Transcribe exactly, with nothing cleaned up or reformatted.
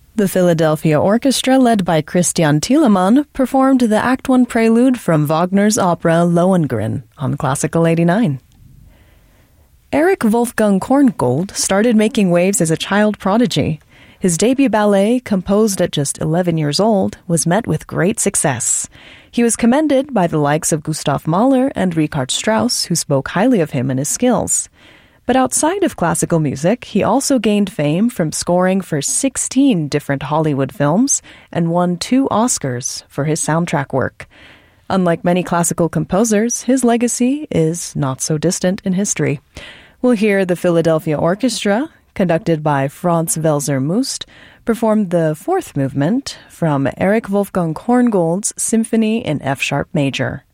The Philadelphia Orchestra, led by Christian Thielemann, performed the Act One prelude from Wagner's opera Lohengrin on Classical eighty-nine. Erich Wolfgang Korngold started making waves as a child prodigy. His debut ballet, composed at just eleven years old, was met with great success. He was commended by the likes of Gustav Mahler and Richard Strauss, who spoke highly of him and his skills. But outside of classical music, he also gained fame from scoring for sixteen different Hollywood films and won two Oscars for his soundtrack work. Unlike many classical composers, his legacy is not so distant in history. We'll hear the Philadelphia Orchestra, conducted by Franz Welser Must, perform the fourth movement from Erich Wolfgang Korngold's Symphony in F-sharp major.